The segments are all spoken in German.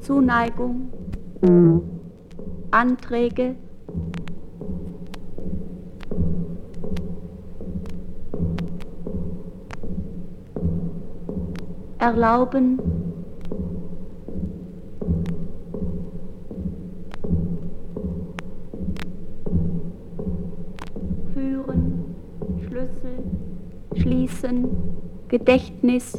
Zuneigung, Anträge, erlauben, führen, Schlüssel, schließen, Gedächtnis,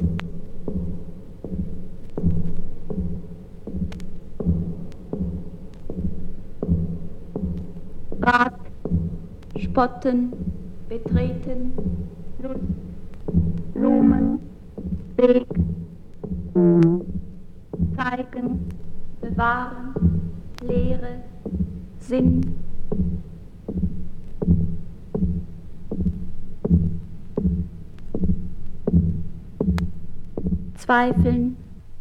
Rat, spotten, betreten, Lust, Blumen, Weg, zeigen, bewahren, Lehre, Sinn, zweifeln,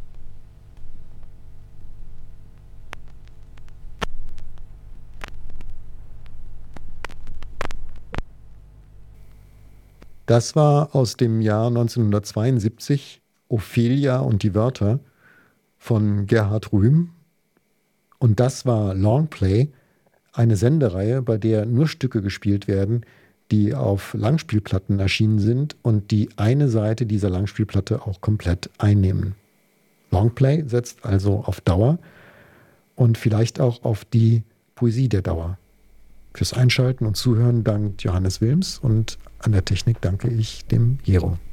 Das war aus dem Jahr 1972 Ophelia und die Wörter von Gerhard Rühm. Und das war Longplay, eine Sendereihe, bei der nur Stücke gespielt werden, die auf Langspielplatten erschienen sind und die eine Seite dieser Langspielplatte auch komplett einnehmen. Longplay setzt also auf Dauer und vielleicht auch auf die Poesie der Dauer. Fürs Einschalten und Zuhören dankt Johannes Wilms und an der Technik danke ich dem Jero.